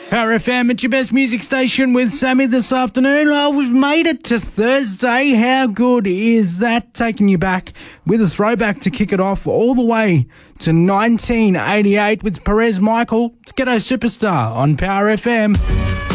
Power FM, it's your best music station with Sammy this afternoon. Oh, we've made it to Thursday. How good is that? Taking you back with a throwback to kick it off all the way to 1988 with Perez Michael. It's Ghetto Superstar on Power FM.